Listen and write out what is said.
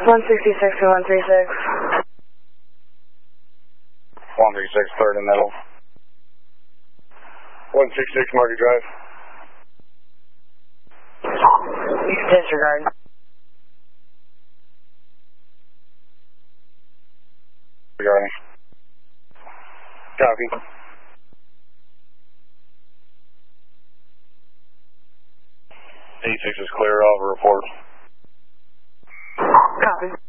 166 to 136. 136, third and middle. 166, Market Drive. Disregard. Regarding. Copy. 86 is clear, I'll report. Copy.